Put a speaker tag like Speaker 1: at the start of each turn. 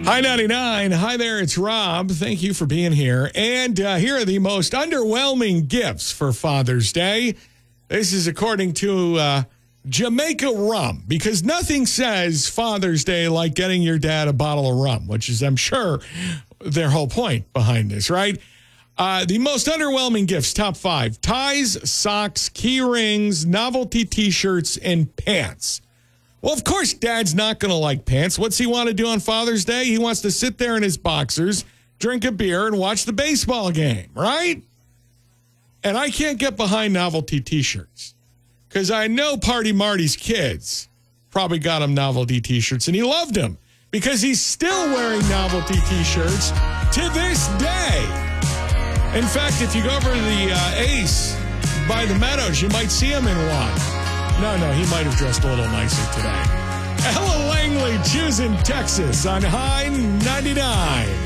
Speaker 1: Hi, 99. Hi there, it's Rob. Thank you for being here. And here are the most underwhelming gifts for Father's Day. This is according to Jamaica Rum, because nothing says Father's Day like getting your dad a bottle of rum, which is, I'm sure, their whole point behind this, right? The most underwhelming gifts, top 5: ties, socks, key rings, novelty T-shirts, and pants. Well, of course, Dad's not going to like pants. What's he want to do on Father's Day? He wants to sit there in his boxers, drink a beer, and watch the baseball game, right? And I can't get behind novelty T-shirts because I know Party Marty's kids probably got him novelty T-shirts, and he loved them because he's still wearing novelty T-shirts to this day. In fact, if you go over to the Ace by the Meadows, you might see him in one. No, he might have dressed a little nicer today. Ella Langley, choosing Texas on High 99.